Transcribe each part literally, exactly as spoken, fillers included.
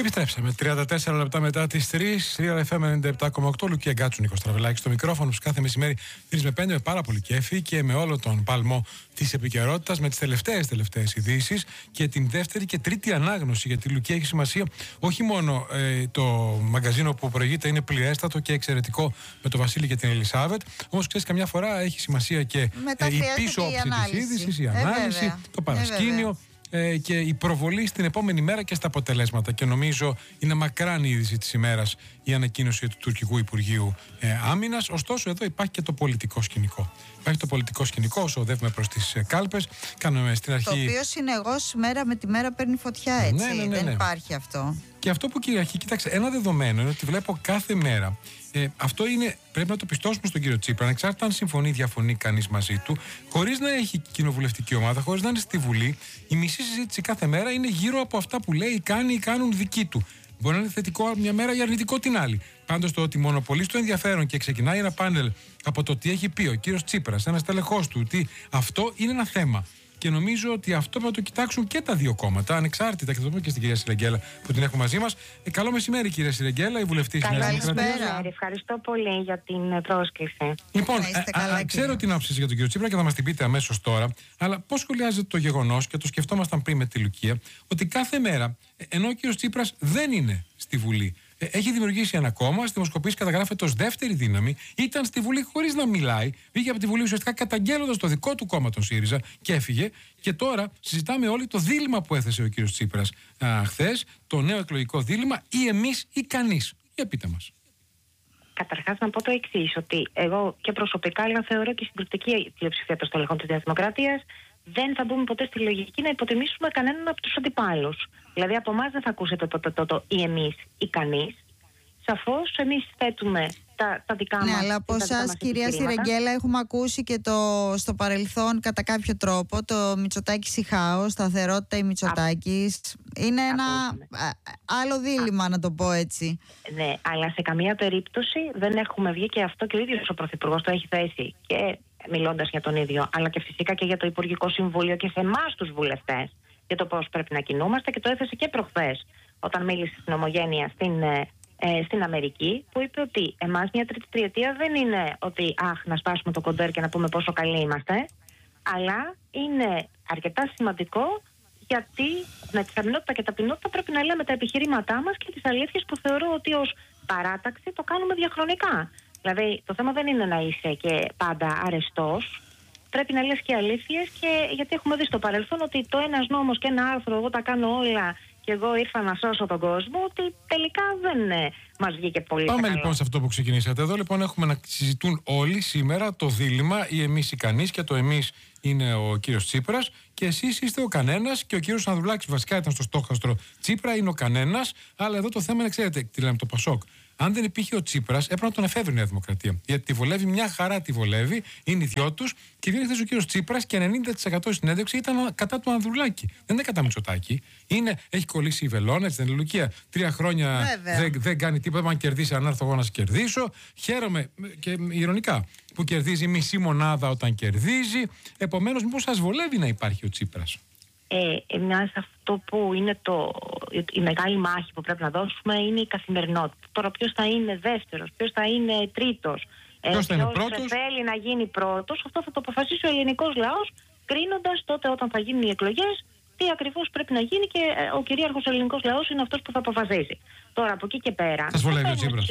Επιστρέψαμε. τριάντα τέσσερα λεπτά μετά τις τρεις. Real εφ εμ ενενήντα επτά κόμμα οκτώ. Λουκία Γκάτσου, Νίκος Τραβελάκης στο μικρόφωνο. Που κάθε μεσημέρι τρεις με πέντε με πάρα πολύ κέφι και με όλο τον παλμό της επικαιρότητας, με τις τελευταίες τελευταίες ειδήσεις και την δεύτερη και τρίτη ανάγνωση. Γιατί η Λουκία έχει σημασία όχι μόνο ε, το μαγκαζίνο που προηγείται είναι πληρέστατο και εξαιρετικό με τον Βασίλη και την Ελισάβετ. Όμως ξέρεις, καμιά φορά έχει σημασία και ε, η πίσω όψη της είδησης, η ανάλυση, ε, το παρασκήνιο. Ε, και η προβολή στην επόμενη μέρα και στα αποτελέσματα. Και νομίζω είναι μακράν η είδηση της ημέρας η ανακοίνωση του τουρκικού Υπουργείου ε, Άμυνας. Ωστόσο, εδώ υπάρχει και το πολιτικό σκηνικό. Υπάρχει το πολιτικό σκηνικό όσο οδεύουμε προς τις ε, κάλπες. Κάνουμε στην αρχή. Το οποίο συνεγώς μέρα με τη μέρα παίρνει φωτιά, έτσι. Ναι, ναι, ναι, ναι. Δεν υπάρχει αυτό. Και αυτό που κυριαρχεί, κοίταξε, ένα δεδομένο είναι ότι βλέπω κάθε μέρα. Ε, αυτό είναι, πρέπει να το πιστώσουμε στον κύριο Τσίπρα, ανεξάρτητα αν συμφωνεί ή διαφωνεί κανείς μαζί του, χωρίς να έχει κοινοβουλευτική ομάδα, χωρίς να είναι στη Βουλή. Η μισή συζήτηση κάθε μέρα είναι γύρω από αυτά που λέει, κάνει ή κάνουν δική του. Μπορεί να είναι θετικό μια μέρα ή αρνητικό την άλλη. Πάντως το ότι μονοπολεί στο ενδιαφέρον και ξεκινάει ένα πάνελ από το τι έχει πει ο κύριος Τσίπρας, ένας τελεχός του, ότι αυτό είναι ένα θέμα. Και νομίζω ότι αυτό πρέπει να το κοιτάξουν και τα δύο κόμματα, ανεξάρτητα. Και θα το πούμε και στην κυρία Σιρεγγέλα που την έχουμε μαζί μας. Ε, καλό μεσημέρι, κυρία Σιρεγγέλα, η βουλευτή της Νέας Δημοκρατίας. Ευχαριστώ πολύ για την πρόσκληση. Λοιπόν, α, α, ξέρω την άποψη για τον κύριο Τσίπρα και θα μας την πείτε αμέσως τώρα. Αλλά πώς σχολιάζεται το γεγονός, και το σκεφτόμασταν πριν με τη Λουκία, ότι κάθε μέρα, ενώ ο κύριος Τσίπρας δεν είναι στη Βουλή, έχει δημιουργήσει ένα κόμμα, στη δημοσκοπήσεις καταγράφεται ως δεύτερη δύναμη, ήταν στη Βουλή χωρίς να μιλάει, βγήκε από τη Βουλή ουσιαστικά καταγγέλλοντας το δικό του κόμμα, τον ΣΥΡΙΖΑ, και έφυγε. Και τώρα συζητάμε όλοι το δίλημμα που έθεσε ο κύριος Τσίπρας χθες, το νέο εκλογικό δίλημμα, ή εμείς ή κανείς. Για πείτε μας. Καταρχάς, να πω το εξής, ότι εγώ και προσωπικά, αλλά θεωρώ και η συντριπτική πλειοψηφία των στελεχών της Νέας Δημοκρατίας, δεν θα μπούμε ποτέ στη λογική να υποτιμήσουμε κανέναν από τους αντιπάλους. Δηλαδή, από εμάς δεν θα ακούσετε το, το, το, το ή εμείς ή κανείς. Σαφώς, εμείς θέτουμε τα, τα δικά μας. Ναι, αλλά από εσάς, κυρία Σιρεγγέλα, έχουμε ακούσει και το, στο παρελθόν κατά κάποιο τρόπο το Μητσοτάκης ή χάος, σταθερότητα ή Μητσοτάκης. Είναι ένα α, άλλο δίλημμα, α, να το πω έτσι. Ναι, αλλά σε καμία περίπτωση δεν έχουμε βγει, και αυτό και ο ίδιος ο Πρωθυπουργός το έχει θέσει, και μιλώντας για τον ίδιο, αλλά και φυσικά και για το Υπουργικό Συμβούλιο και σε εμάς τους βουλευτές, για το πώς πρέπει να κινούμαστε, και το έθεσε και προχθές όταν μίλησε στην Ομογένεια στην, ε, στην Αμερική, που είπε ότι εμάς μια τρίτη τριετία δεν είναι ότι αχ, να σπάσουμε το κοντέρ και να πούμε πόσο καλοί είμαστε, αλλά είναι αρκετά σημαντικό, γιατί με τη θερμινότητα και ταπεινότητα πρέπει να λέμε τα επιχειρήματά μας και τις αλήθειες που θεωρώ ότι ως παράταξη το κάνουμε διαχρονικά. Δηλαδή, το θέμα δεν είναι να είσαι και πάντα αρεστός. Πρέπει να λες και αλήθειες, και γιατί έχουμε δει στο παρελθόν ότι το ένας νόμος και ένα άρθρο, εγώ τα κάνω όλα και εγώ ήρθα να σώσω τον κόσμο, ότι τελικά δεν ε, μας βγήκε πολύ. Πάμε καλό. λοιπόν σε αυτό που ξεκινήσατε. Εδώ λοιπόν έχουμε να συζητούν όλοι σήμερα το δίλημμα, ή εμείς ή κανείς, και το εμείς είναι ο κύριος Τσίπρας και εσείς είστε ο κανένας, και ο κύριος Ανδρουλάκης βασικά ήταν στο στόχαστρο Τσίπρα, είναι ο κανένας. Αλλά εδώ το θέμα είναι, ξέρετε, τι λέμε το Πασόκ. Αν δεν υπήρχε ο Τσίπρας, έπρεπε να τον εφεύρει η Νέα Δημοκρατία. Γιατί τη βολεύει, μια χαρά τη βολεύει, είναι οι δυο τους. Και βγαίνει χθες ο κύριος Τσίπρας και ενενήντα τοις εκατό συνέντευξη ήταν κατά του Ανδρουλάκη. Δεν είναι κατά Μητσοτάκη. Είναι, έχει κολλήσει η βελόνα, έτσι δεν είναι, Λουκία. Τρία χρόνια δεν, δεν κάνει τίποτα. Αν κερδίσει, αν έρθω εγώ να σε κερδίσω. Χαίρομαι και ηρωνικά που κερδίζει μισή μονάδα όταν κερδίζει. Επομένως, μήπως σας βολεύει να υπάρχει ο Τσίπρας? Ε, εμάς αυτό που είναι το, η μεγάλη μάχη που πρέπει να δώσουμε είναι η καθημερινότητα. Τώρα ποιος θα είναι δεύτερος, ποιος θα είναι τρίτος, ποιος θα είναι ποιος πρώτος, θέλει να γίνει πρώτος, αυτό θα το αποφασίσει ο ελληνικός λαός, κρίνοντας τότε όταν θα γίνουν οι εκλογές τι ακριβώς πρέπει να γίνει, και ο κυρίαρχος ελληνικός λαός είναι αυτός που θα αποφασίσει. Τώρα από εκεί και πέρα, σας βολεύει ο Τσίπρας?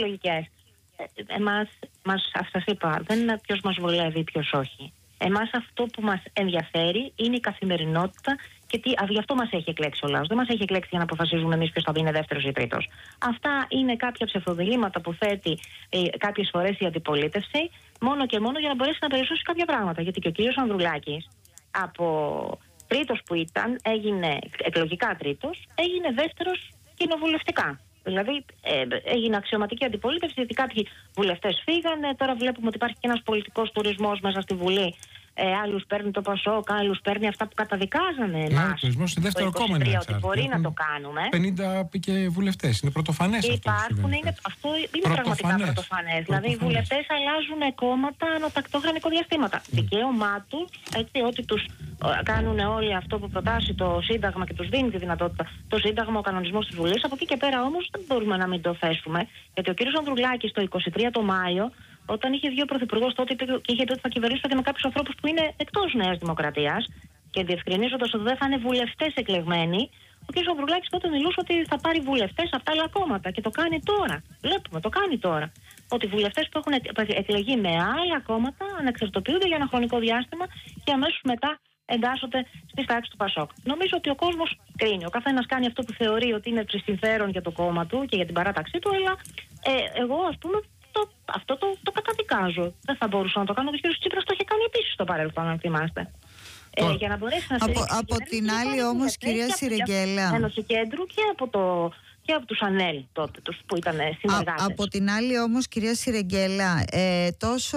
Εμάς, μας, σας είπα, δεν είναι ποιος μας βολεύει, ποιος όχι. Εμάς αυτό που μας ενδιαφέρει είναι η καθημερινότητα, και τι, α, γι' αυτό μας έχει εκλέξει ο λαός. Δεν μας έχει εκλέξει για να αποφασίζουμε εμείς ποιος θα είναι δεύτερος ή τρίτος. Αυτά είναι κάποια ψευδοδιλήμματα που θέτει ε, κάποιες φορές η αντιπολίτευση, μόνο και μόνο για να μπορέσει να περισσώσει κάποια πράγματα. Γιατί και ο κύριος Ανδρουλάκης, από τρίτος που ήταν, έγινε εκλογικά τρίτος, έγινε δεύτερος κοινοβουλευτικά. Δηλαδή ε, έγινε αξιωματική αντιπολίτευση, γιατί κάποιοι βουλευτές φύγανε. Τώρα βλέπουμε ότι υπάρχει και ένας πολιτικός τουρισμός μέσα στη Βουλή, ε, άλλους παίρνει το Πασόκ, άλλους παίρνει αυτά που καταδικάζανε εμάς. Ναι, το δεύτερο κόμμα είναι ότι μπορεί να το κάνουμε. πενήντα και βουλευτές. Είναι πρωτοφανές αυτό. Υπάρχουν, είναι, αυτό είναι πραγματικά πρωτοφανές. Δηλαδή οι βουλευτές αλλάζουν κόμματα ανατακτό χρονικό διαστήματα. Mm. Δικαίωμά τους, έτσι, ότι τους κάνουν όλοι αυτό που προτάσει το Σύνταγμα και τους δίνει τη δυνατότητα. Το Σύνταγμα, ο κανονισμός της Βουλής. Από εκεί και πέρα όμως δεν μπορούμε να μην το θέσουμε. Γιατί ο κύριος Ανδρουλάκης το είκοσι τρία το Μάιο, όταν είχε βγει ο Πρωθυπουργός τότε και είχε πει ότι θα κυβερνήσουμε και με κάποιους ανθρώπους που είναι εκτός Νέας Δημοκρατίας και διευκρινίζοντας ότι δεν θα είναι βουλευτές εκλεγμένοι, ο κ. Ανδρουλάκης τότε μιλούσε ότι θα πάρει βουλευτές από τα άλλα κόμματα και το κάνει τώρα. Βλέπουμε, το κάνει τώρα. Ότι βουλευτές που έχουν εκλεγεί με άλλα κόμματα ανεξαρτητοποιούνται για ένα χρονικό διάστημα και αμέσως μετά εντάσσονται στις τάξεις του Πασόκ. Νομίζω ότι ο κόσμος κρίνει. Ο καθένας κάνει αυτό που θεωρεί ότι είναι προς συμφέρον για το κόμμα του και για την παράταξή του, αλλά ε, εγώ ας πούμε το, αυτό το, το καταδικάζω. Δεν θα μπορούσα να το κάνω. Ο κ. Τσίπρας το είχε κάνει επίσης στο παρελθόν, αν θυμάστε. Ε, για να μπορέσει να από, από την άλλη όμως, κυρία Σιρεγγέλα, Ένωση Κέντρου και από το... και από τους ΑΝΕΛ τότε, τους που ήταν συνεργάτες. Από την άλλη όμως, κυρία Σιρεγγέλα, ε, τόσο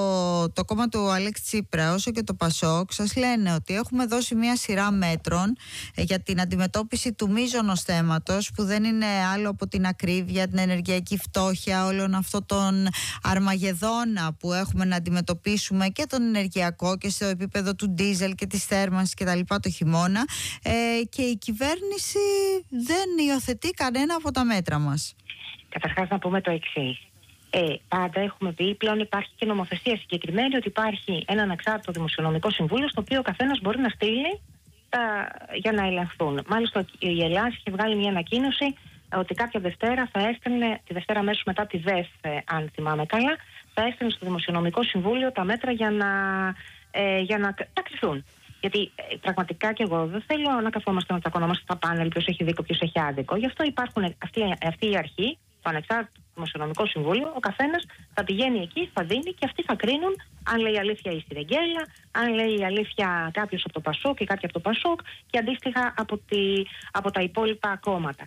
το κόμμα του Αλέξη Τσίπρα όσο και το Πασόκ σας λένε ότι έχουμε δώσει μια σειρά μέτρων ε, για την αντιμετώπιση του μείζωνος θέματος, που δεν είναι άλλο από την ακρίβεια, την ενεργειακή φτώχεια, όλων αυτών των αρμαγεδόνα που έχουμε να αντιμετωπίσουμε, και τον ενεργειακό και στο επίπεδο του ντίζελ και της θέρμανσης και τα λοιπά το χειμώνα, ε, και η κυβέρνηση δεν υιοθετεί κανένα από τα μέτρα μας. Καταρχάς να πούμε το εξής. Ε, πάντα έχουμε πει, πλέον υπάρχει και νομοθεσία συγκεκριμένη, ότι υπάρχει ένα ανεξάρτητο δημοσιονομικό συμβούλιο στο οποίο ο καθένας μπορεί να στείλει τα, για να ελεγχθούν. Μάλιστα η Ελλάδα είχε βγάλει μια ανακοίνωση ότι κάποια Δευτέρα θα έστελνε, τη Δευτέρα αμέσως μετά τη ΔΕΘ, αν θυμάμαι καλά, θα έστελνε στο Δημοσιονομικό Συμβούλιο τα μέτρα για να, ε, για να τα κρυθούν. Γιατί ε, πραγματικά και εγώ δεν θέλω να καθόμαστε να τσακωνόμαστε στα πάνελ ποιος έχει δίκιο, ποιος έχει άδικο. Γι' αυτό υπάρχουν αυτή, αυτή η αρχή, το ανεξάρτητο Δημοσιονομικό Συμβούλιο. Ο καθένας θα πηγαίνει εκεί, θα δίνει και αυτοί θα κρίνουν αν λέει αλήθεια η Σιρεγγέλα, αν λέει αλήθεια κάποιος από το Πασόκ και κάποιοι από το Πασόκ και αντίστοιχα από, τη, από τα υπόλοιπα κόμματα.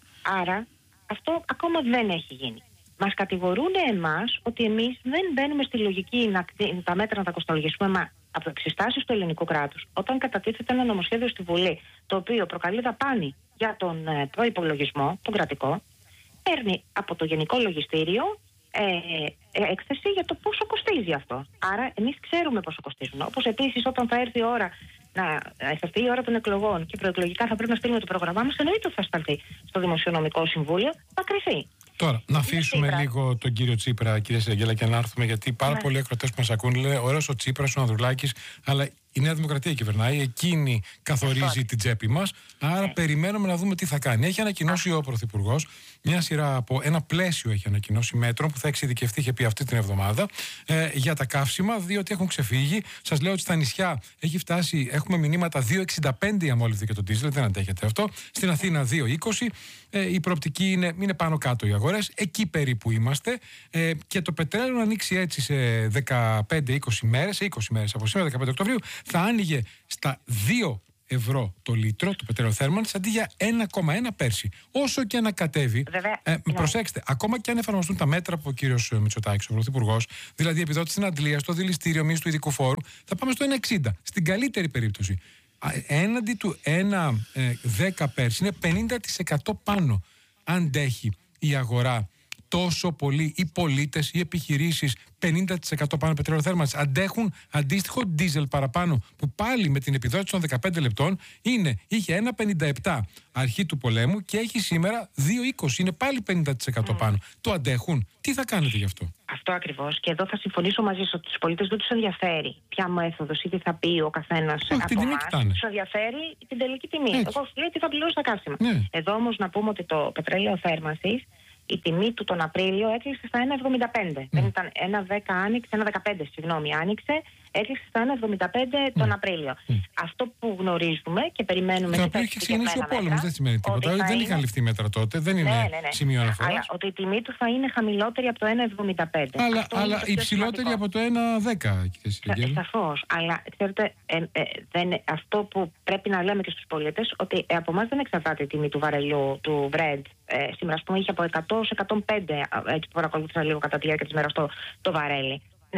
Άρα αυτό ακόμα δεν έχει γίνει. Μας κατηγορούν εμάς ότι εμείς δεν μπαίνουμε στη λογική να, τα μέτρα να τα κοστολογήσουμε. Μα από εξιστάσεις του ελληνικού κράτους, όταν κατατίθεται ένα νομοσχέδιο στη Βουλή, το οποίο προκαλεί δαπάνη για τον ε, προϋπολογισμό, τον κρατικό, παίρνει από το Γενικό Λογιστήριο ε, ε, έκθεση για το πόσο κοστίζει αυτό. Άρα εμείς ξέρουμε πόσο κοστίζουν. Όπως επίσης όταν θα έρθει η ώρα, να έρθει η ώρα των εκλογών και προεκλογικά θα πρέπει να στείλουμε το πρόγραμμά μας, εννοείται ότι θα σταλθεί στο Δημοσιονομικό Συμβούλιο, θα κρυθεί. Τώρα, να αφήσουμε Τσίπρα. λίγο τον κύριο Τσίπρα, κυρία Σιρεγγέλα, και να έρθουμε, γιατί πάρα ναι. πολλοί ακροατές που μας ακούν λένε ωραίος ο Τσίπρας, ο Ανδρουλάκης, αλλά η Νέα Δημοκρατία κυβερνάει, εκείνη καθορίζει την τσέπη μας. Άρα, ναι. περιμένουμε να δούμε τι θα κάνει. Έχει ανακοινώσει Α. ο Πρωθυπουργός μια σειρά από ένα πλαίσιο, έχει ανακοινώσει μέτρων που θα εξειδικευτεί, είχε πει αυτή την εβδομάδα, ε, για τα καύσιμα, διότι έχουν ξεφύγει. Σας λέω ότι στα νησιά έχει φτάσει, έχουμε μηνύματα δύο εξήντα πέντε η αμόλυβδη και το ντίζελ, δεν αντέχετε αυτό. Στην Αθήνα δύο είκοσι. Ε, η προοπτική είναι, είναι πάνω κάτω οι αγορές, εκεί περίπου είμαστε. Ε, και το πετρέλαιο να ανοίξει έτσι σε δεκαπέντε είκοσι μέρες, σε είκοσι μέρες από σήμερα, δεκαπέντε Οκτωβρίου, θα άνοιγε στα δύο ευρώ το λίτρο του πετρέλαιο θέρμανσης αντί για ένα κόμμα ένα πέρσι. Όσο και να κατέβει, ε, ναι. προσέξτε, ακόμα και αν εφαρμοστούν τα μέτρα από ο κύριος Μητσοτάκης, ο Πρωθυπουργός, δηλαδή επιδότηση στην αντλία, στο δηληστήριο, μείωση του ειδικού φόρου, θα πάμε στο ένα εξήντα. Στην καλύτερη περίπτωση. Έναντι του ένα δέκα πέρσι είναι πενήντα τοις εκατό πάνω. Αντέχει η αγορά τόσο πολύ, οι πολίτες, οι επιχειρήσεις, πενήντα τοις εκατό πάνω πετρέλαιο θέρμανσης. Αντέχουν αντίστοιχο ντίζελ παραπάνω, που πάλι με την επιδότηση των δεκαπέντε λεπτών είναι, είχε ένα πενήντα επτά αρχή του πολέμου και έχει σήμερα δύο είκοσι. Είναι πάλι πενήντα τοις εκατό πάνω. Mm. Το αντέχουν. Τι θα κάνετε γι' αυτό? Αυτό ακριβώς. Και εδώ θα συμφωνήσω μαζί σου ότι τους πολίτες δεν τους ενδιαφέρει ποια μέθοδος ή τι θα πει ο καθένας από εμάς. Τους ενδιαφέρει την τελική τιμή. Έτσι. Εγώ σου λέω τι θα πληρώσω τα καύσιμα. Ναι. Εδώ όμως να πούμε ότι το πετρέλαιο θέρμανσης, η τιμή του τον Απρίλιο έκλεισε στα ένα εβδομήντα πέντε. Mm. Δεν ήταν ένα δέκα άνοιξε, ένα δεκαπέντε συγγνώμη, άνοιξε, έκλεισε στα ένα εβδομήντα πέντε mm. τον Απρίλιο. Mm. Αυτό που γνωρίζουμε και περιμένουμε. Το οποίο είχε ξεκινήσει ο πόλεμος, δεν σημαίνει τίποτα. Δεν είναι... είχαν ληφθεί μέτρα τότε, δεν είναι ναι, ναι, ναι. σημείο αναφοράς. Αλλά ότι η τιμή του θα είναι χαμηλότερη από το ένα εβδομήντα πέντε. Αλλά, αλλά υψηλότερη από το ένα δέκα, κύριε Σιρεγγέλα. Σαφώς. Αλλά ξέρετε, ε, ε, δεν, αυτό που πρέπει να λέμε και στους πολίτες, ότι ε, από εμάς δεν εξαρτάται η τιμή του βαρελιού, του Brent. Ε, σήμερα, ας πούμε, είχε από εκατό σε εκατόν πέντε, έτσι που παρακολούθησα λίγο κατά τη διάρκεια της μέρας το, το βαρέλι. Ναι.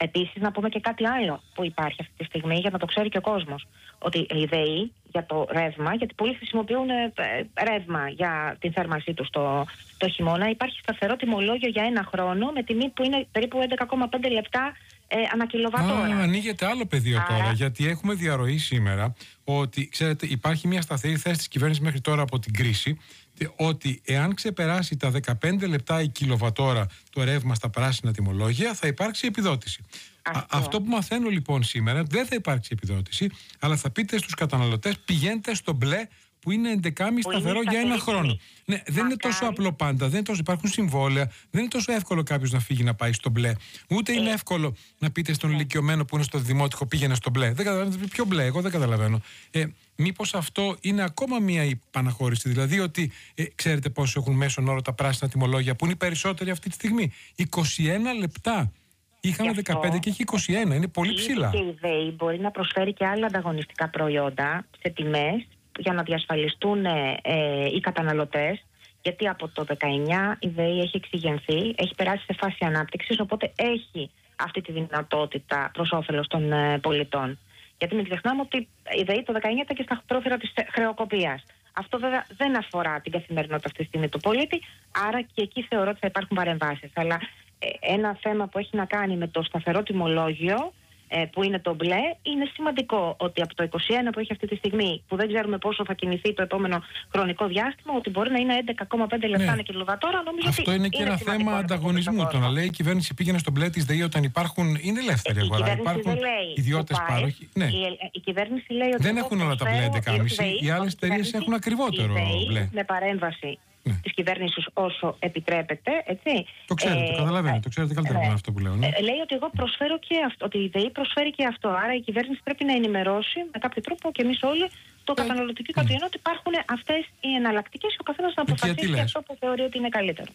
Επίσης, να πούμε και κάτι άλλο που υπάρχει αυτή τη στιγμή για να το ξέρει και ο κόσμος. Ότι η ΔΕΗ για το ρεύμα, γιατί πολλοί χρησιμοποιούν ε, ρεύμα για την θέρμανσή τους το, το χειμώνα, υπάρχει σταθερό τιμολόγιο για ένα χρόνο με τιμή που είναι περίπου έντεκα κόμμα πέντε λεπτά ε, ανά κιλοβατόρα. Α, ανοίγεται άλλο πεδίο Άρα... τώρα, γιατί έχουμε διαρροή σήμερα ότι, ξέρετε, υπάρχει μια σταθερή θέση της κυβέρνησης μέχρι τώρα από την κρίση, ότι εάν ξεπεράσει τα δεκαπέντε λεπτά η κιλοβατόρα το ρεύμα στα πράσινα τιμολόγια, θα υπάρξει επιδότηση. Αυτό. Α, αυτό που μαθαίνω λοιπόν σήμερα, δεν θα υπάρξει επιδότηση, αλλά θα πείτε στους καταναλωτές, πηγαίνετε στο μπλε που είναι έντεκα κόμμα πέντε σταθερό για ένα χρόνο. Ναι, δεν Μακάρι. είναι τόσο απλό πάντα, δεν είναι τόσο, υπάρχουν συμβόλαια, δεν είναι τόσο εύκολο κάποιος να φύγει να πάει στο μπλε. Ούτε ε. είναι εύκολο να πείτε στον ηλικιωμένο που είναι στο δημότικο πήγαινε στο μπλε. Δεν καταλαβαίνω, ποιο μπλε, εγώ δεν καταλαβαίνω. Ε, μήπως αυτό είναι ακόμα μία υπαναχώρηση, δηλαδή ότι ε, ξέρετε πόσο έχουν μέσον όρο τα πράσινα τιμολόγια που είναι οι περισσότεροι αυτή τη στιγμή. είκοσι ένα λεπτά. Είχαμε δεκαπέντε και έχει είκοσι ένα. Είναι πολύ ψηλά. Και η ΔΕΗ μπορεί να προσφέρει και άλλα ανταγωνιστικά προϊόντα σε τιμές για να διασφαλιστούν ε, ε, οι καταναλωτές. Γιατί από το δεκαεννιά η ΔΕΗ έχει εξηγενθεί, έχει περάσει σε φάση ανάπτυξης, οπότε έχει αυτή τη δυνατότητα προς όφελος των ε, πολιτών. Γιατί μην ξεχνάμε ότι η ΔΕΗ το δεκαεννιά ήταν και στα πρόθυρα της χρεοκοπίας. Αυτό βέβαια δεν αφορά την καθημερινότητα αυτή τη στιγμή του πολίτη, άρα και εκεί θεωρώ ότι θα υπάρχουν παρεμβάσεις. Αλλά ένα θέμα που έχει να κάνει με το σταθερό τιμολόγιο, ε, που είναι το μπλε, είναι σημαντικό ότι από το είκοσι ένα που έχει αυτή τη στιγμή, που δεν ξέρουμε πόσο θα κινηθεί το επόμενο χρονικό διάστημα, ότι μπορεί να είναι έντεκα κόμμα πέντε λεπτά ανά κιλοβατόρα. Νομίζω αυτό ότι είναι και είναι ένα θέμα ανταγωνισμού. Το να λέει η κυβέρνηση πήγαινε στο μπλε της ΔΕΗ όταν υπάρχουν. Είναι ελεύθερη ε, αγορά. Υπάρχουν ιδιώτες πάροχοι. Ναι. Η, η κυβέρνηση λέει ότι δεν έχουν όλα τα μπλε έντεκα κόμμα πέντε. Οι άλλες εταιρείες έχουν ακριβότερο μπλε. Με παρέμβαση. Ναι. Της κυβέρνησης όσο επιτρέπεται, έτσι. Το ξέρετε, ε, το καταλαβαίνετε, το ξέρετε καλύτερα από ε, αυτό που λέω. Ναι. Ε, λέει ότι εγώ προσφέρω και αυτό, ότι η ΔΕΗ προσφέρει και αυτό. Άρα η κυβέρνηση πρέπει να ενημερώσει με κάποιο τρόπο και εμείς όλοι το ε, καταναλωτικό ε, κατοικιό ότι υπάρχουν αυτές οι εναλλακτικές και ο καθένας να αποφασίσει αυτό που θεωρεί ότι είναι καλύτερο.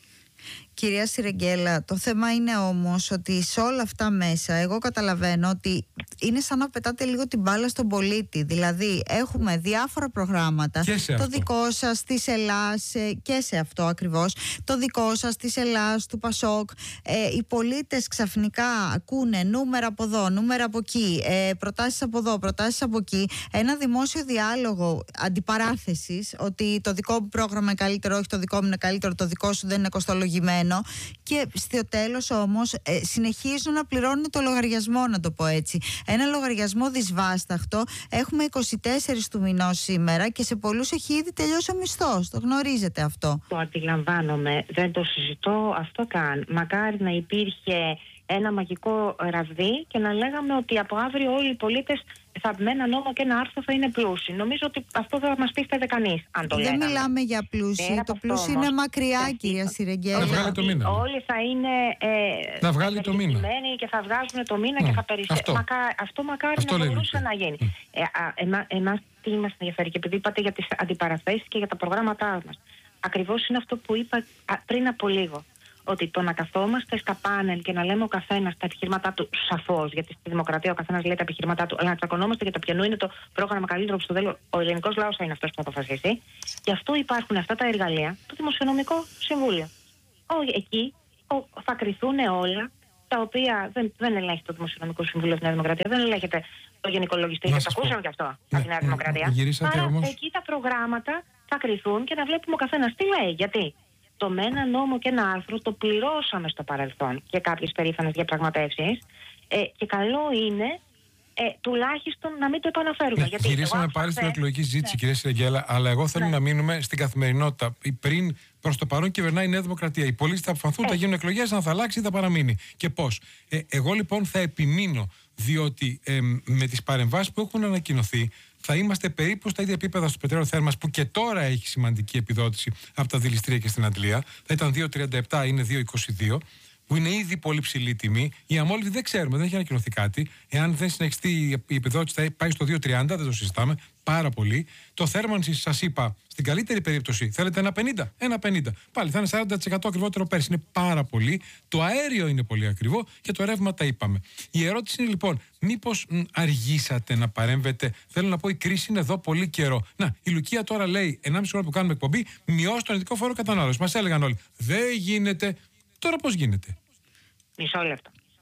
Κυρία Σιρεγγέλα, το θέμα είναι όμως ότι σε όλα αυτά μέσα εγώ καταλαβαίνω ότι είναι σαν να πετάτε λίγο την μπάλα στον πολίτη. Δηλαδή έχουμε διάφορα προγράμματα, το δικό σας της Ελλάς και σε αυτό ακριβώς, το δικό σας της Ελλάς, του Πασόκ. Ε, οι πολίτες ξαφνικά ακούνε νούμερα από εδώ, νούμερα από εκεί, ε, προτάσεις από εδώ, προτάσεις από εκεί. Ένα δημόσιο διάλογο αντιπαράθεσης ότι το δικό μου πρόγραμμα είναι καλύτερο, όχι το δικό μου είναι καλύτερο, το δικό σου δεν είναι κοστολογημένο. Και στο τέλος όμως ε, συνεχίζουν να πληρώνουν το λογαριασμό, να το πω έτσι. Ένα λογαριασμό δυσβάσταχτο. Έχουμε είκοσι τέσσερις του μηνός σήμερα και σε πολλούς έχει ήδη τελειώσει ο μισθός. Το γνωρίζετε αυτό? Το αντιλαμβάνομαι. Δεν το συζητώ αυτό καν. Μακάρι να υπήρχε ένα μαγικό ραβδί και να λέγαμε ότι από αύριο όλοι οι πολίτες θα με ένα νόμο και ένα άρθρο θα είναι πλούσιοι. Νομίζω ότι αυτό δεν θα μας πίστευε κανείς αν το λέγαμε. Δεν μιλάμε για πλούσιοι. Το πλούσιο είναι μακριά, ε, κυρία Σιρεγγέλα. Να βγάλει το μήνα. Όλοι θα είναι ε, να βγάλει το μήνα. Και θα βγάζουν το μήνα mm. και θα περισσεύουν. Αυτό. Μακά, αυτό μακάρι αυτό να μπορούσε να γίνει. Mm. Ε, εμά, εμάς τι μας ενδιαφέρει, και επειδή είπατε για τις αντιπαραθέσεις και για τα προγράμματά μας. Ακριβώς είναι αυτό που είπα πριν από λίγο. Ότι το να καθόμαστε στα πάνελ και να λέμε ο καθένας τα επιχειρήματά του σαφώς, γιατί στη δημοκρατία ο καθένας λέει τα επιχειρήματά του, αλλά να τσακωνόμαστε για το ποιανού είναι το πρόγραμμα καλύτερο που στο τέλος ο ελληνικός λαός θα είναι αυτός που θα αποφασίσει. Γι' αυτό υπάρχουν αυτά τα εργαλεία, το Δημοσιονομικό Συμβούλιο. Ο, εκεί ο, θα κριθούν όλα τα οποία δεν, δεν ελέγχει το Δημοσιονομικό Συμβούλιο στη Νέα Δημοκρατία, δεν ελέγχεται το Γενικό Λογιστήριο. Το ακούσαμε γι' αυτό από τη Νέα Δημοκρατία. Άρα όμως εκεί τα προγράμματα θα κριθούν και να βλέπουμε ο καθένας τι λέει. Γιατί? Το με ένα νόμο και ένα άρθρο το πληρώσαμε στο παρελθόν και κάποιες περήφανες διαπραγματεύσεις ε, και καλό είναι ε, τουλάχιστον να μην το επαναφέρουμε. Ναι, γιατί γυρίσαμε πάλι στην εκλογική συζήτηση, ναι. Κυρία Σιρεγγέλα, αλλά εγώ θέλω ναι. να μείνουμε στην καθημερινότητα. Πριν, προς το παρόν, κυβερνάει η Νέα Δημοκρατία. Οι πολίτες θα αποφανθούν, ε. θα γίνουν εκλογές, αν θα αλλάξει ή θα παραμείνει. Και πώς. Ε, εγώ λοιπόν θα επιμείνω, διότι ε, με τις παρεμβάσεις που έχουν ανακοινωθεί, θα είμαστε περίπου στα ίδια επίπεδα στο πετρέλαιο θέρμας που και τώρα έχει σημαντική επιδότηση από τα δηληστήρια και στην Αντλία. Θα ήταν δύο τριάντα επτά, είναι δύο είκοσι δύο, που είναι ήδη πολύ ψηλή τιμή. Η αμόλυβη δεν ξέρουμε, δεν έχει ανακοινωθεί κάτι. Εάν δεν συνεχιστεί η επιδότηση, θα πάει στο δύο τριάντα, δεν το συζητάμε. Πάρα πολύ. Το θέρμανση, σας είπα, στην καλύτερη περίπτωση θέλετε ένα πενήντα. ένα πενήντα. Πάλι θα είναι σαράντα τοις εκατό ακριβότερο πέρσι. Είναι πάρα πολύ. Το αέριο είναι πολύ ακριβό και το ρεύμα τα είπαμε. Η ερώτηση είναι λοιπόν, μήπως μ, αργήσατε να παρέμβετε? Θέλω να πω, η κρίση είναι εδώ πολύ καιρό. Να, η Λουκία τώρα λέει, ενάμιση ώρα που κάνουμε εκπομπή, μειώσει τον ειδικό φόρο κατανάλωση. Μας έλεγαν όλοι, δεν γίνεται. Τώρα πώς γίνεται? Μισό λεπτό.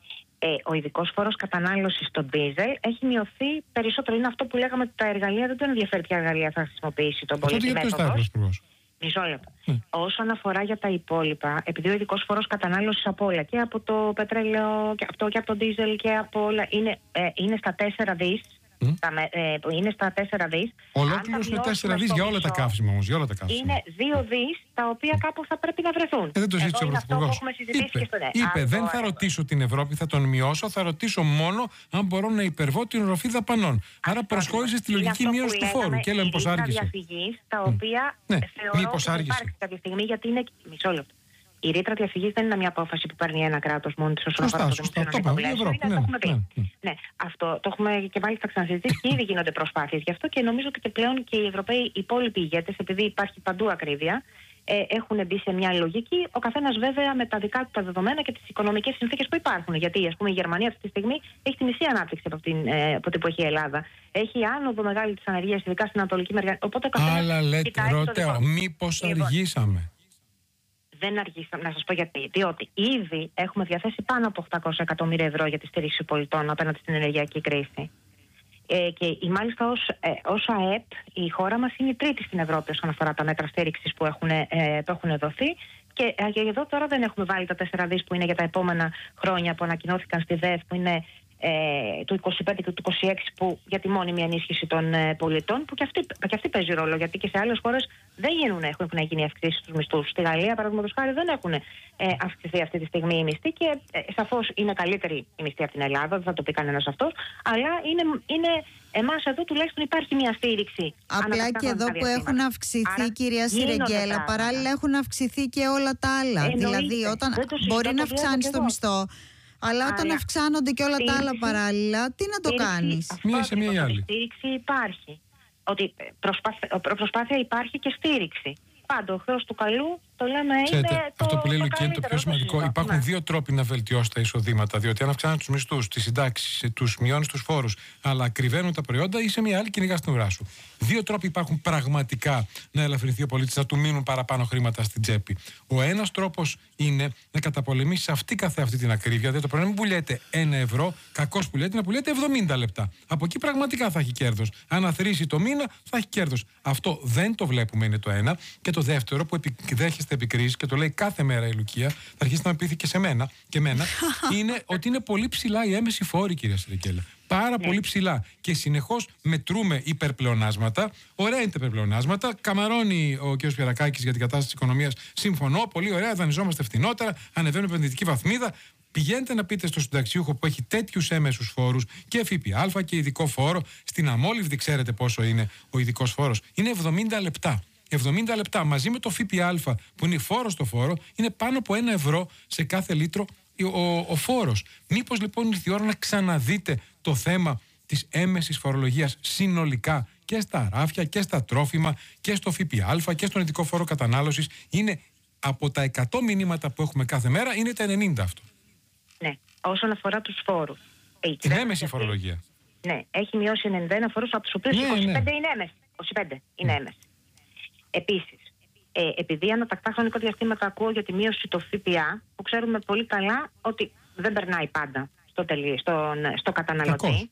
Ε, ο ειδικός φόρος κατανάλωσης στο ντίζελ έχει μειωθεί περισσότερο. Είναι αυτό που λέγαμε ότι τα εργαλεία δεν τον ενδιαφέρει ποια εργαλεία θα χρησιμοποιήσει τον πολίτη. Μισό λεπτό. Mm. Όσον αφορά για τα υπόλοιπα, επειδή ο ειδικός φόρος κατανάλωσης από όλα, και από το πετρέλαιο, και από το, και από το ντίζελ και από όλα, είναι, ε, είναι στα τέσσερα δις. Mm. Τα, ε, είναι στα τέσσερα δις. Ολόκληρος είναι τέσσερα δις για όλα τα καύσιμα όμως. Για όλα τα καύσιμα. Είναι δύο δις τα οποία κάπου θα πρέπει να βρεθούν. Ε, δεν το ζήτησε ο Πρωθυπουργός. Είπε, είπε δεν θα ρωτήσω την Ευρώπη, θα τον μειώσω, θα ρωτήσω μόνο αν μπορώ να υπερβώ την οροφή δαπανών. Άρα προσχώρησε στη λογική μείωση του φόρου. Και λέμε πως άργησε. Τα οποία ναι. θεωρώ ότι θα υπάρξει κάποια στιγμή, γιατί είναι. Μισό λεπτό. Η ρήτρα διαφυγής δεν είναι μια απόφαση που παίρνει ένα κράτος μόνο της όσον αφορά το δημοσιονομικό πλαίσιο. Ναι, το έχουμε πει. Ναι, ναι. ναι, αυτό το έχουμε και μάλιστα ξανασυζητήσει και ήδη γίνονται προσπάθειες γι' αυτό, και νομίζω ότι και πλέον και οι Ευρωπαίοι, οι υπόλοιποι ηγέτες, επειδή υπάρχει παντού ακρίβεια, ε, έχουν μπει σε μια λογική. Ο καθένας βέβαια με τα δικά του τα δεδομένα και τις οικονομικές συνθήκες που υπάρχουν. Γιατί, ας πούμε, η Γερμανία αυτή τη στιγμή έχει τη μισή ανάπτυξη από, την, ε, από την που έχει η Ελλάδα. Έχει άνοδο μεγάλη της ανεργίας, ειδικά στην Ανατολική μεριά. Οπότε ο καθένας. Αλλά λέτε, ρωτάω, μήπως αργήσαμε. Δεν αργήσαμε, να σας πω γιατί. Διότι ήδη έχουμε διαθέσει πάνω από οκτακόσια εκατομμύρια ευρώ για τη στήριξη πολιτών απέναντι στην ενεργειακή κρίση. Ε, και η, μάλιστα ως, ε, ως ΑΕΠ η χώρα μας είναι η τρίτη στην Ευρώπη όσον αφορά τα μέτρα στήριξης που έχουν, ε, που έχουν δοθεί. Και, ε, και εδώ τώρα δεν έχουμε βάλει τα τέσσερα δις που είναι για τα επόμενα χρόνια που ανακοινώθηκαν στη ΔΕΦ, που είναι ε, του είκοσι πέντε και του είκοσι έξι, που για τη μόνιμη ενίσχυση των ε, πολιτών, που και αυτή, και αυτή παίζει ρόλο, γιατί και σε άλλες χώρες δεν γίνουν, έχουν, έχουν γίνει αυξήσεις στους μισθούς. Στη Γαλλία, παραδείγματος χάρη, δεν έχουν ε, αυξηθεί αυτή τη στιγμή οι μισθοί, και ε, σαφώς είναι καλύτερη η μισθή από την Ελλάδα, δεν θα το πει κανένας αυτός, αλλά είναι, είναι εμάς εδώ τουλάχιστον υπάρχει μια στήριξη. Απλά και εδώ που έχουν αυξηθεί, άρα, κυρία Σιρεγγέλα, παράλληλα έχουν αυξηθεί και όλα τα άλλα. Εννοείται. Δηλαδή, όταν μπορεί να αυξάνει το μισθό, αλλά όταν αλλά αυξάνονται και όλα στήριξη, τα άλλα παράλληλα, τι να το κάνεις. Μία σε μία ή άλλη. Στήριξη υπάρχει. Ότι προσπάθεια, προσπάθεια υπάρχει και στήριξη. Πάντα ο Θεός του καλού, το λέμε, ξέρετε, είναι αυτό το, που λέει το Λουκία είναι το πιο σημαντικό. Το Υπάρχουν ναι. δύο τρόποι να βελτιώσει τα εισοδήματα. Διότι αν αυξάνουν τους μισθούς, τις συντάξεις, τους μειώνεις τους φόρους, αλλά κρυβαίνουν τα προϊόντα, είσαι μια άλλη κυνηγά στην ουρά σου. Δύο τρόποι υπάρχουν πραγματικά να ελαφρυνθεί ο πολίτης, να του μείνουν παραπάνω χρήματα στην τσέπη. Ο ένας τρόπος είναι να καταπολεμήσει αυτή καθε αυτή την ακρίβεια. Δηλαδή το πρόβλημα μην πουλιέται ένα ευρώ, κακώς πουλιέται, να πουλιέται εβδομήντα λεπτά. Από εκεί πραγματικά θα έχει κέρδος. Αν αθροίσει το μήνα, θα έχει κέρδος. Αυτό δεν το βλέπουμε, είναι το ένα. Και το δεύτερο που δέχεστε επικρίσεις και το λέει κάθε μέρα η Λουκία, θα αρχίσει να με πείθει και σε μένα και εμένα, είναι ότι είναι πολύ ψηλά οι έμεση φόροι, κυρία Σιρεγγέλα. Πάρα πολύ ψηλά. Και συνεχώς μετρούμε υπερπλεονάσματα. Ωραία είναι τα υπερπλεονάσματα. Καμαρώνει ο κ. Πιερακάκης για την κατάσταση της οικονομίας. Συμφωνώ. Πολύ ωραία. Δανειζόμαστε φθηνότερα. Ανεβαίνουν επενδυτική βαθμίδα. Πηγαίνετε να πείτε στο συνταξιούχο που έχει τέτοιους έμεσους φόρους και ΦΠΑ και ειδικό φόρο. Στην αμόλυβδη, ξέρετε πόσο είναι ο ειδικός φόρος. Είναι εβδομήντα λεπτά. εβδομήντα λεπτά μαζί με το ΦΠΑ που είναι φόρο στο φόρο, είναι πάνω από ένα ευρώ σε κάθε λίτρο ο, ο, ο φόρος. Μήπως λοιπόν ήρθε η ώρα να ξαναδείτε το θέμα της έμεσης φορολογίας συνολικά και στα ράφια και στα τρόφιμα και στο ΦΠΑ και στον ειδικό φόρο κατανάλωσης. Είναι από τα εκατό μηνύματα που έχουμε κάθε μέρα, είναι τα ενενήντα αυτό. Ναι, όσον αφορά τους φόρους. Την έμεση φορολογία. Ναι, έχει μειώσει ενενήντα ένα φόρους, από τους οποίους ναι, είκοσι πέντε ναι. είναι έμεση. είκοσι πέντε είναι ναι. έμεση. Επίσης, ε, επειδή ανατακτά χρονικό διαστήματα ακούω για τη μείωση του ΦΠΑ, που ξέρουμε πολύ καλά ότι δεν περνάει πάντα στο, τελεί, στον, στο καταναλωτή. Κακώς.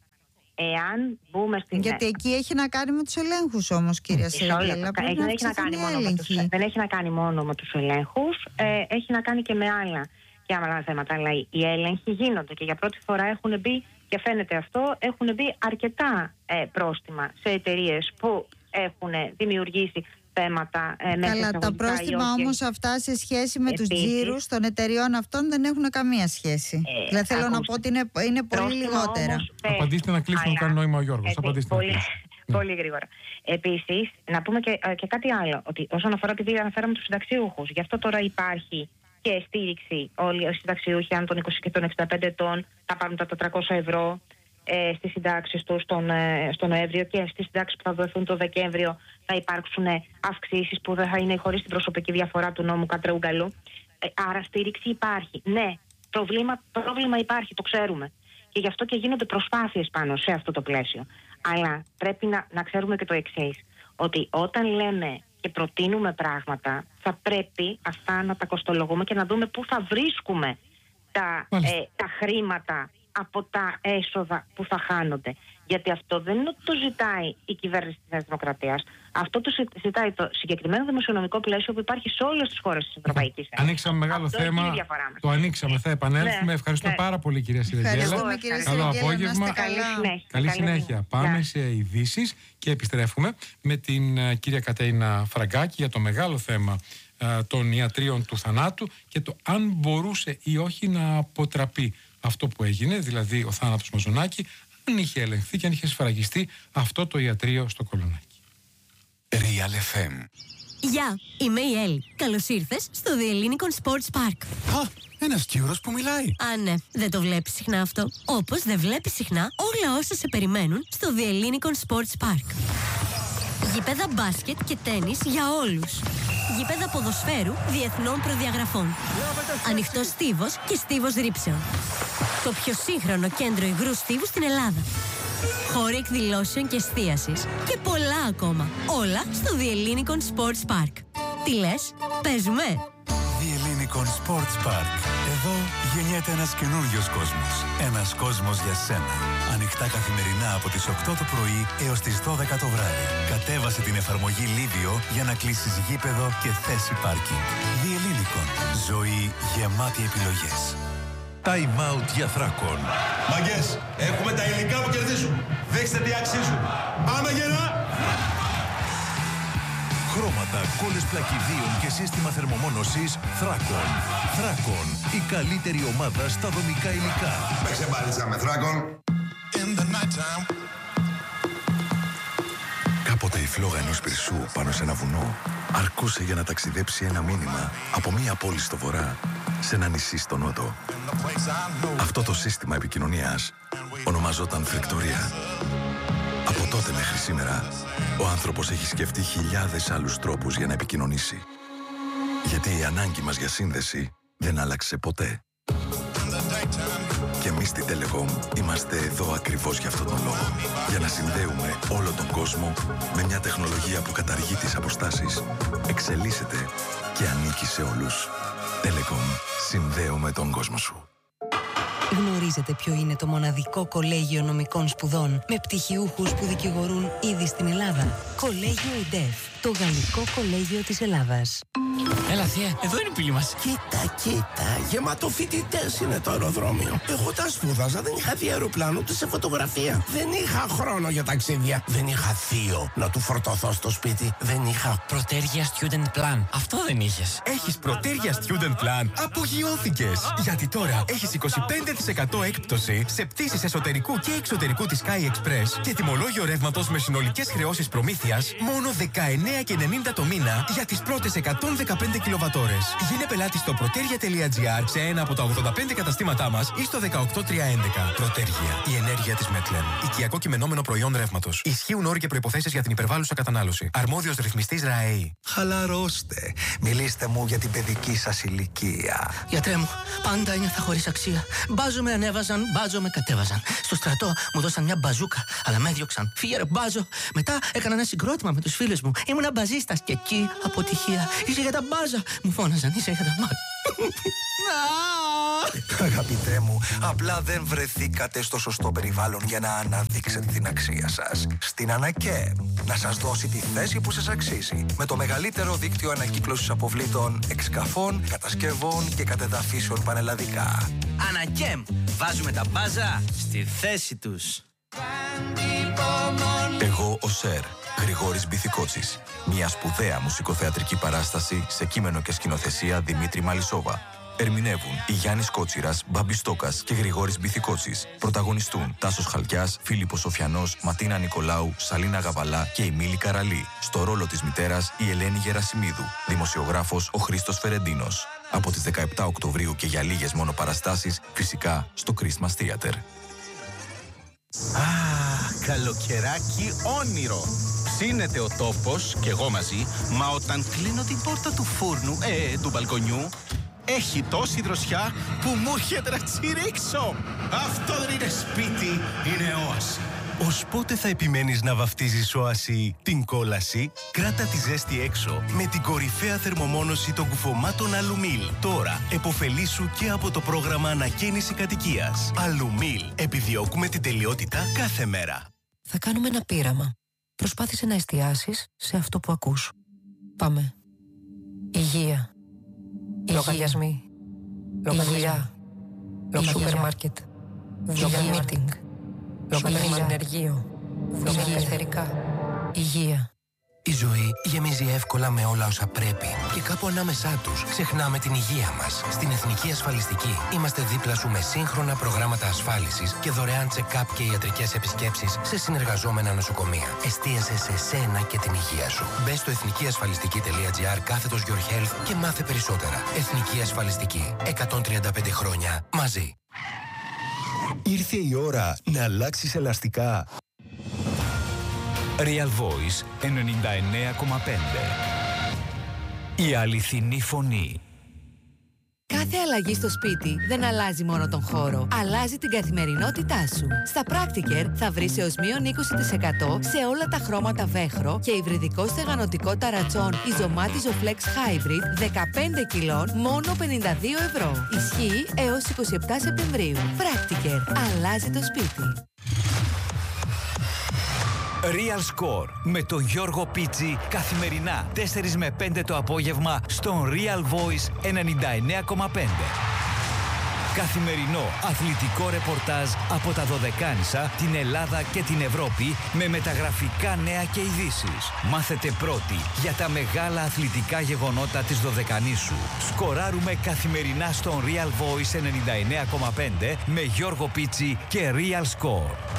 Εάν μπούμε στην... Γιατί εκεί έχει να κάνει με τους ελέγχους όμως, κυρία Σιρεγγέλα. Δεν έχει να κάνει μόνο με τους, δεν έχει να κάνει μόνο με τους ελέγχους, ε, έχει να κάνει και με άλλα, και άλλα θέματα. Αλλά οι έλεγχοι γίνονται και για πρώτη φορά έχουν μπει, και φαίνεται αυτό, έχουν μπει αρκετά ε, πρόστιμα σε εταιρείες που έχουν δημιουργήσει θέματα ε, μέσα. Καλά, τα πρόστιμα όμως αυτά σε σχέση με Επίσης, τους τζίρους των εταιριών αυτών δεν έχουν καμία σχέση. Ε, δηλαδή θέλω να πω ότι είναι, είναι πολύ λιγότερα. Όμως, απαντήστε να κλείσουμε, κάνει νόημα ο Γιώργος. Απαντήστε πολύ, πολύ γρήγορα. Επίσης, να πούμε και, και κάτι άλλο, ότι όσον αφορά, επειδή αναφέραμε τους συνταξιούχους, γι' αυτό τώρα υπάρχει και στήριξη. Όλοι οι συνταξιούχοι, αν των είκοσι και των εξήντα πέντε ετών, θα πάρουν τα τετρακόσια ευρώ. Ε, στις συντάξεις τους στον, ε, στο Νοέμβριο, και στις συντάξεις που θα δοθούν το Δεκέμβριο θα υπάρξουν ε, αυξήσεις που δεν θα είναι χωρίς την προσωπική διαφορά του νόμου Κατρούγκαλου. Ε, άρα στήριξη υπάρχει. Ναι, προβλήμα, πρόβλημα υπάρχει, το ξέρουμε. Και γι' αυτό και γίνονται προσπάθειες πάνω σε αυτό το πλαίσιο. Αλλά πρέπει να, να ξέρουμε και το εξής, ότι όταν λέμε και προτείνουμε πράγματα, θα πρέπει αυτά να τα κοστολογούμε και να δούμε πού θα βρίσκουμε τα, ε, τα χρήματα από τα έσοδα που θα χάνονται. Γιατί αυτό δεν είναι ότι το ζητάει η κυβέρνηση της Νέας Δημοκρατίας. Αυτό το ζητάει το συγκεκριμένο δημοσιονομικό πλαίσιο που υπάρχει σε όλες τις χώρες της Ευρωπαϊκής Ένωσης. Ανοίξαμε μεγάλο αυτό θέμα. Το ανοίξαμε. Θα επανέλθουμε. Ναι, Ευχαριστώ ναι. πάρα πολύ, κυρία Σιρεγγέλα. Καλό απόγευμα. Καλή συνέχεια. Καλή συνέχεια. Πάμε yeah. σε ειδήσεις και επιστρέφουμε με την uh, κυρία Κατερίνα Φραγκάκη για το μεγάλο θέμα uh, των ιατρίων του θανάτου και το αν μπορούσε ή όχι να αποτραπεί αυτό που έγινε, δηλαδή ο θάνατος Μαζονάκη, αν είχε ελεγχθεί και αν είχε σφραγιστεί αυτό το ιατρείο στο Κολονάκι. Real εφ εμ. Γεια, είμαι η Έλλη. Καλώς ήρθες στο The Ellinikon Sports Park. Α, ένας Κύρος που μιλάει. Α, ναι, δεν το βλέπεις συχνά αυτό. Όπως δεν βλέπεις συχνά όλα όσα σε περιμένουν στο The Ellinikon Sports Park. Γήπεδα μπάσκετ και τένις για όλους. Γήπεδα ποδοσφαίρου διεθνών προδιαγραφών. Ανοιχτός στίβος και στίβος ρήψεων. Το πιο σύγχρονο κέντρο υγρού στίβου στην Ελλάδα. Χώροι εκδηλώσεων και εστίασης. Και πολλά ακόμα. Όλα στο The Ellinikon Sports Park. Τι λες, παίζουμε! The Ellinikon Sports Park. Εδώ γεννιέται ένας καινούριος κόσμος. Ένας κόσμος για σένα. Ανοιχτά καθημερινά από τις οκτώ το πρωί έως τις δώδεκα το βράδυ. Κατέβασε την εφαρμογή Livio για να κλείσεις γήπεδο και θέση πάρκινγκ. The Ellinikon. Ζωή γεμάτη επιλογές. Time out για Θράκον. Μαγκές, έχουμε τα υλικά που κερδίζουν. Δείξτε τι αξίζουν. Πάμε γερά! Χρώματα, κόλλες πλακιδίων και σύστημα θερμομόνωσης Θράκον. Θράκον, η καλύτερη ομάδα στα δομικά υλικά. Παίξε μπάλιτσα με Θράκον. Κάποτε η φλόγα ενός πυρσού πάνω σε ένα βουνό αρκούσε για να ταξιδέψει ένα μήνυμα από μία πόλη στο βορρά σε ένα νησί στο νότο. Αυτό το σύστημα επικοινωνίας ονομαζόταν φρεκτορία. Από τότε μέχρι σήμερα, ο άνθρωπος έχει σκεφτεί χιλιάδες άλλους τρόπους για να επικοινωνήσει. Γιατί η ανάγκη μας για σύνδεση δεν άλλαξε ποτέ. Και εμείς στη Telecom είμαστε εδώ ακριβώς για αυτόν τον λόγο. Για να συνδέουμε όλο τον κόσμο με μια τεχνολογία που καταργεί τις αποστάσεις, εξελίσσεται και ανήκει σε όλους. Telecom. Συνδέουμε τον κόσμο σου. Γνωρίζετε ποιο είναι το μοναδικό κολέγιο νομικών σπουδών με πτυχιούχους που δικηγορούν ήδη στην Ελλάδα? Κολέγιο ΙΝΤΕΦ, το γαλλικό κολέγιο της Ελλάδας. Έλα θεία, εδώ είναι η πύλη μας. Κοίτα, κοίτα, γεμάτο φοιτητές είναι το αεροδρόμιο. Εγώ τα σπούδαζα, δεν είχα δει αεροπλάνο ούτε σε φωτογραφία. Δεν είχα χρόνο για ταξίδια. Δεν είχα θείο να του φορτωθώ στο σπίτι. Δεν είχα Πρωτέργεια Student Plan. Αυτό δεν είχες. Έχεις Πρωτέργεια Student Plan. Απογειώθηκες. Γιατί τώρα έχεις είκοσι πέντε τοις εκατό έκπτωση σε πτήσεις εσωτερικού και εξωτερικού της Sky Express και τιμολόγιο ρεύματος με συνολικές χρεώσεις προμήθειας μόνο δεκαεννέα και ενενήντα το μήνα για τις πρώτες εκατόν δεκαπέντε κιλοβατόρες. Γίνε πελάτη στο protergia τελεία gr σε ένα από τα ογδόντα πέντε καταστήματά μας ή στο δεκαοκτώ τριακόσια έντεκα. Protergia, η ενέργεια της Μετλεν. Οικιακό κειμενόμενο προϊόν ρεύματος. Ισχύουν όροι και προϋποθέσεις για την υπερβάλλουσα κατανάλωση. Αρμόδιος ρυθμιστής ΡΑΕΗ. Χαλαρώστε. Μιλήστε μου για την παιδική σας ηλικία. Γιατρέ μου, πάντα ένιωθα χωρίς αξία. Μπάζο με ανέβαζαν, μπάζο με κατέβαζαν. Στο στρατό μου δώσαν μια μπαζούκα, αλλά με έδιωξαν. Φύγε ρε μπάζο. Μετά έκανα ένα συγκρότημα με τους φίλους μου. Ήμουν μπαζίστας και εκεί αποτυχία. Είσαι για τα μπάζα. Μου φώναζαν, είσαι για τα μπάζα. Αγαπητέ μου, απλά δεν βρεθήκατε στο σωστό περιβάλλον για να αναδείξετε την αξία σας. Στην ΑΝΑΚΕ, να σας δώσει τη θέση που σας αξίζει. Με το μεγαλύτερο δίκτυο ανακύκλωσης αποβλήτων, εξκαφών, κατασκευών και κατεδαφίσεων πανελλαδικά. ΑΝΑΚΕΜ, βάζουμε τα μπάζα στη θέση τους. Εγώ ο Σερ, Γρηγόρης Μπιθικότσης. Μια σπουδαία μουσικοθεατρική παράσταση σε κείμενο και σκηνοθεσία Δημήτρη Μαλισσόβα. Ερμηνεύουν η Γιάννης Κότσιρας, Μπάμπης Στόκας και Γρηγόρης Μπιθικότσης. Πρωταγωνιστούν Τάσος Χαλκιάς, Φίλιππος Σοφιανός, Ματίνα Νικολάου, Σαλίνα Γαβαλά και η Μίλη Καραλή. Στο ρόλο της μητέρας η Ελένη Γερασιμίδου. Δημοσιογράφος ο Χρήστος Φερεντίνος. Από τις δεκαεπτά Οκτωβρίου και για λίγες μόνο παραστάσεις, φυσικά στο Christmas Theater. Α, καλοκαιράκι όνειρο. Ψήνεται ο τόπος και εγώ μαζί, μα όταν κλείνω την πόρτα του φούρνου, ε, του μπαλκονιού, έχει τόση δροσιά που μου έρχεται να τσιρίξω. Αυτό δεν είναι σπίτι, είναι όαση. Ως πότε θα επιμένεις να βαφτίζεις όαση την κόλαση? Κράτα τη ζέστη έξω με την κορυφαία θερμομόνωση των κουφωμάτων Αλουμίλ. Τώρα εποφελήσου και από το πρόγραμμα ανακαίνιση κατοικίας. Αλουμίλ. Επιδιώκουμε την τελειότητα κάθε μέρα. Θα κάνουμε ένα πείραμα. Προσπάθησε να εστιάσεις σε αυτό που ακούς. Πάμε. Υγεία. Λογαριασμοί. Λογαριασμοί. Σούπερ μάρκετ. Μίτινγκ. Λογαριασμό ενεργείο. Ελευθερικά. Υγεία. Η ζωή γεμίζει εύκολα με όλα όσα πρέπει και κάπου ανάμεσά τους ξεχνάμε την υγεία μας. Στην Εθνική Ασφαλιστική είμαστε δίπλα σου με σύγχρονα προγράμματα ασφάλισης και δωρεάν check-up και ιατρικές επισκέψεις σε συνεργαζόμενα νοσοκομεία. Εστίασε σε σένα και την υγεία σου. Μπες στο εθνικιασφαλιστική.gr κάθετος Your Health και μάθε περισσότερα. Εθνική Ασφαλιστική. εκατόν τριάντα πέντε χρόνια μαζί. Ήρθε η ώρα να αλλάξεις ελαστικά. Real Voice ενενήντα εννέα κόμμα πέντε. Η αληθινή φωνή. Κάθε αλλαγή στο σπίτι δεν αλλάζει μόνο τον χώρο, αλλάζει την καθημερινότητά σου. Στα Practicare θα βρεις έως μείον είκοσι τοις εκατό σε όλα τα χρώματα βέχρο και υβριδικό στεγανοτικό ταρατσόν Ιζωμάτι Flex Hybrid δεκαπέντε κιλών μόνο πενήντα δύο ευρώ. Ισχύει έως είκοσι επτά Σεπτεμβρίου. Practicare. Αλλάζει το σπίτι. Real Score με τον Γιώργο Πίτσι καθημερινά τέσσερα με πέντε το απόγευμα στον Real Voice ενενήντα εννέα κόμμα πέντε. Καθημερινό αθλητικό ρεπορτάζ από τα Δωδεκάνησα, την Ελλάδα και την Ευρώπη με μεταγραφικά νέα και ειδήσεις. Μάθετε πρώτοι για τα μεγάλα αθλητικά γεγονότα της Δωδεκανήσου. Σκοράρουμε καθημερινά στον Real Voice ενενήντα εννέα κόμμα πέντε με Γιώργο Πίτσι και Real Score.